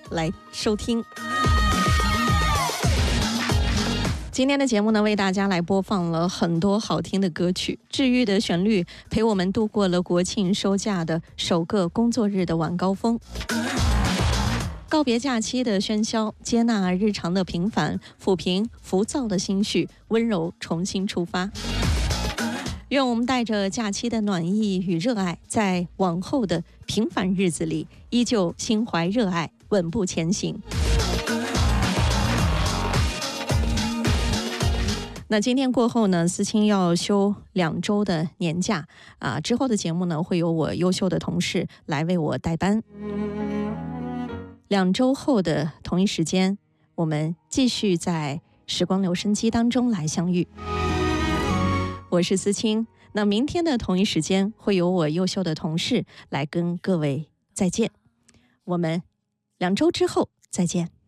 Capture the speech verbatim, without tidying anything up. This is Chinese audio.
来收听。今天的节目呢，为大家来播放了很多好听的歌曲，治愈的旋律陪我们度过了国庆收假的首个工作日的晚高峰。告别假期的喧嚣，接纳日常的平凡，抚平浮躁的心绪，温柔重新出发。愿我们带着假期的暖意与热爱，在往后的平凡日子里，依旧心怀热爱，稳步前行。那今天过后呢，思清要休两周的年假啊，之后的节目呢，会由我优秀的同事来为我代班。两周后的同一时间，我们继续在时光留声机当中来相遇。我是思清，那明天的同一时间会由我优秀的同事来跟各位再见。我们两周之后再见。